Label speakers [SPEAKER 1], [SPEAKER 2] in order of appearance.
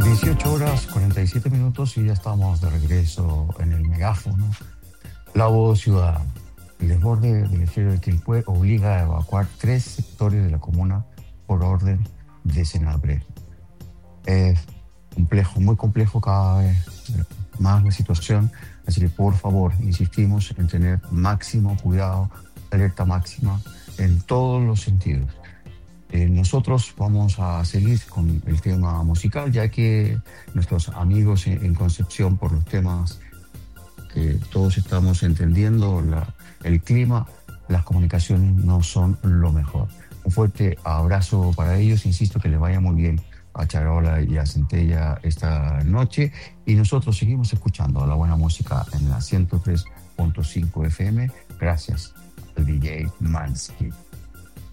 [SPEAKER 1] 18 horas 47 minutos y ya estamos de regreso en el megáfono. La voz ciudadana. El desborde del ejido de Quilpué obliga a evacuar 3 sectores de la comuna por orden de Senabre. Es complejo, muy complejo cada vez más la situación, así que por favor insistimos en tener máximo cuidado, alerta máxima en todos los sentidos. Nosotros vamos a seguir con el tema musical, ya que nuestros amigos en Concepción, por los temas que todos estamos entendiendo, el clima, las comunicaciones no son lo mejor. Un fuerte abrazo para ellos, insisto que les vaya muy bien a Charola y a Centella esta noche, y nosotros seguimos escuchando la buena música en la 103.5 FM, gracias al DJ Mansky.